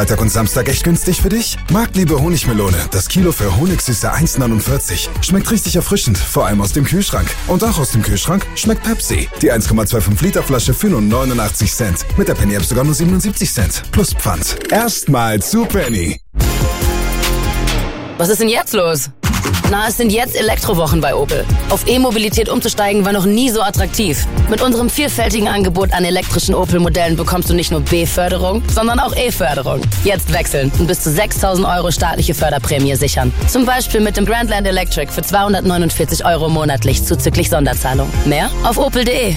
Freitag und Samstag echt günstig für dich? Marktliebe Honigmelone, das Kilo für Honigsüße 1,49. Schmeckt richtig erfrischend, vor allem aus dem Kühlschrank. Und auch aus dem Kühlschranck schmeckt Pepsi. Die 1,25 Liter Flasche für nur 89 Cent. Mit der Penny App sogar nur 77 Cent. Plus Pfand. Erstmal zu Penny. Was ist denn jetzt los? Na, es sind jetzt Elektrowochen bei Opel. Auf E-Mobilität umzusteigen war noch nie so attraktiv. Mit unserem vielfältigen Angebot an elektrischen Opel-Modellen bekommst du nicht nur B-Förderung, sondern auch E-Förderung. Jetzt wechseln und bis zu 6.000 € staatliche Förderprämie sichern. Zum Beispiel mit dem Grandland Electric für 249 € monatlich zuzüglich Sonderzahlung. Mehr auf opel.de.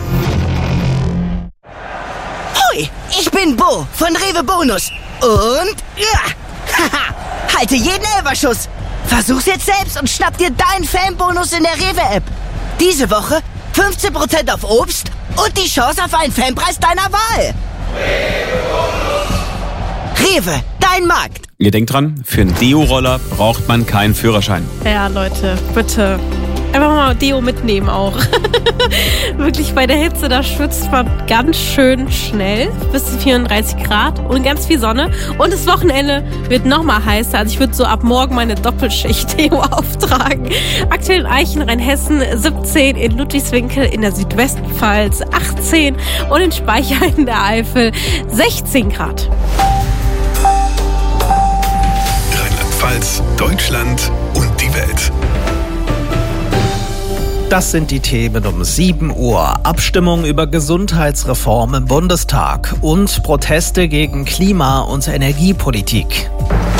Hoi, ich bin Bo von Rewe Bonus. Und halte jeden Elferschuss. Versuch's jetzt selbst und schnapp dir deinen Fanbonus in der Rewe-App. Diese Woche 15% auf Obst und die Chance auf einen Fanpreis deiner Wahl. Rewe, dein Markt. Ihr denkt dran, für einen Deo-Roller braucht man keinen Führerschein. Ja, Leute, bitte. Einfach mal Deo mitnehmen auch. Wirklich bei der Hitze, da schwitzt man ganz schön schnell. Bis zu 34 Grad und ganz viel Sonne. Und das Wochenende wird nochmal heißer. Also ich würde so ab morgen meine Doppelschicht Deo auftragen. Aktuell in Eichen, Rheinhessen 17, in Ludwigswinkel in der Südwestpfalz 18 und in Speicher in der Eifel 16 Grad. Rheinland-Pfalz, Deutschland und die Welt. Das sind die Themen um 7 Uhr. Abstimmung über Gesundheitsreform im Bundestag und Proteste gegen Klima- und Energiepolitik.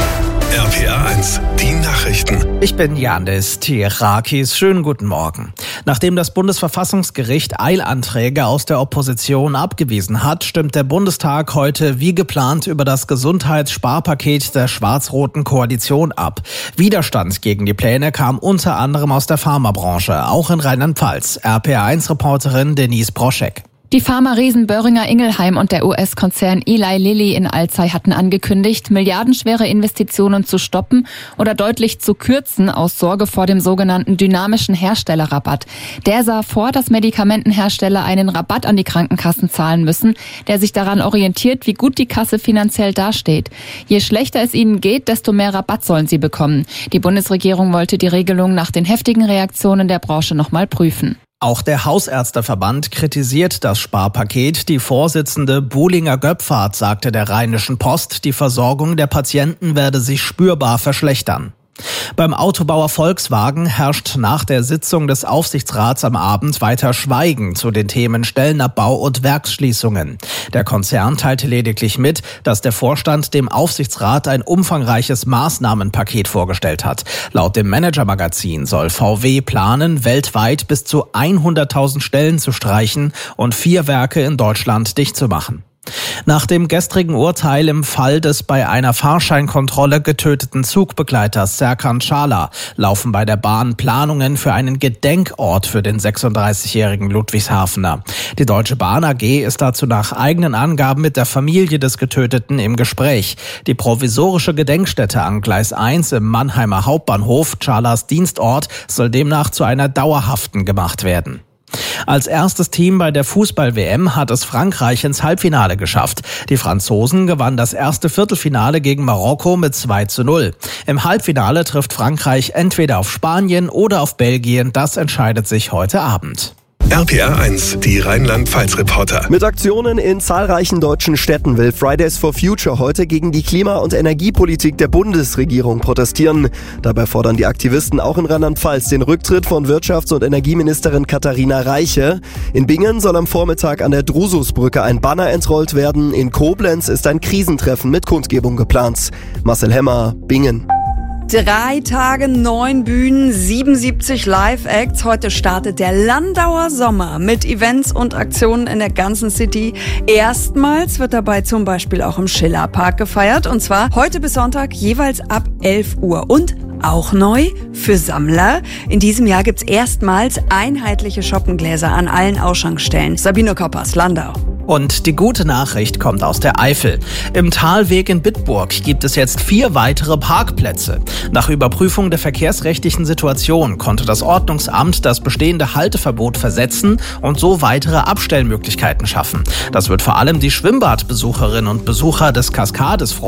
RPA 1, die Nachrichten. Ich bin Janis Tirakis. Schönen guten Morgen. Nachdem das Bundesverfassungsgericht Eilanträge aus der Opposition abgewiesen hat, stimmt der Bundestag heute wie geplant über das Gesundheitssparpaket der schwarz-roten Koalition ab. Widerstand gegen die Pläne kam unter anderem aus der Pharmabranche, auch in Rheinland-Pfalz. RPA1-Reporterin Denise Broschek. Die Pharma-Riesen Boehringer Ingelheim und der US-Konzern Eli Lilly in Alzey hatten angekündigt, milliardenschwere Investitionen zu stoppen oder deutlich zu kürzen aus Sorge vor dem sogenannten dynamischen Herstellerrabatt. Der sah vor, dass Medikamentenhersteller einen Rabatt an die Krankenkassen zahlen müssen, der sich daran orientiert, wie gut die Kasse finanziell dasteht. Je schlechter es ihnen geht, desto mehr Rabatt sollen sie bekommen. Die Bundesregierung wollte die Regelung nach den heftigen Reaktionen der Branche nochmal prüfen. Auch der Hausärzteverband kritisiert das Sparpaket. Die Vorsitzende Buhlinger-Göpfert sagte der Rheinischen Post, die Versorgung der Patienten werde sich spürbar verschlechtern. Beim Autobauer Volkswagen herrscht nach der Sitzung des Aufsichtsrats am Abend weiter Schweigen zu den Themen Stellenabbau und Werksschließungen. Der Konzern teilte lediglich mit, dass der Vorstand dem Aufsichtsrat ein umfangreiches Maßnahmenpaket vorgestellt hat. Laut dem Manager-Magazin soll VW planen, weltweit bis zu 100.000 Stellen zu streichen und 4 Werke in Deutschland dicht zu machen. Nach dem gestrigen Urteil im Fall des bei einer Fahrscheinkontrolle getöteten Zugbegleiters Serkan Çağlar laufen bei der Bahn Planungen für einen Gedenkort für den 36-jährigen Ludwigshafener. Die Deutsche Bahn AG ist dazu nach eigenen Angaben mit der Familie des Getöteten im Gespräch. Die provisorische Gedenkstätte an Gleis 1 im Mannheimer Hauptbahnhof, Çağlars Dienstort, soll demnach zu einer dauerhaften gemacht werden. Als erstes Team bei der Fußball-WM hat es Frankreich ins Halbfinale geschafft. Die Franzosen gewannen das erste Viertelfinale gegen Marokko mit 2:0. Im Halbfinale trifft Frankreich entweder auf Spanien oder auf Belgien. Das entscheidet sich heute Abend. RPA 1, die Rheinland-Pfalz-Reporter. Mit Aktionen in zahlreichen deutschen Städten will Fridays for Future heute gegen die Klima- und Energiepolitik der Bundesregierung protestieren. Dabei fordern die Aktivisten auch in Rheinland-Pfalz den Rücktritt von Wirtschafts- und Energieministerin Katharina Reiche. In Bingen soll am Vormittag an der Drususbrücke ein Banner entrollt werden. In Koblenz ist ein Krisentreffen mit Kundgebung geplant. Marcel Hemmer, Bingen. 3 Tage, 9 Bühnen, 77 Live-Acts. Heute startet der Landauer Sommer mit Events und Aktionen in der ganzen City. Erstmals wird dabei zum Beispiel auch im Schillerpark gefeiert. Und zwar heute bis Sonntag jeweils ab 11 Uhr. Und auch neu für Sammler. In diesem Jahr gibt's erstmals einheitliche Shoppengläser an allen Ausschanksstellen. Sabine Koppers, Landau. Und die gute Nachricht kommt aus der Eifel. Im Talweg in Bitburg gibt es jetzt 4 weitere Parkplätze. Nach Überprüfung der verkehrsrechtlichen Situation konnte das Ordnungsamt das bestehende Halteverbot versetzen und so weitere Abstellmöglichkeiten schaffen. Das wird vor allem die Schwimmbadbesucherinnen und Besucher des Kaskades freuen.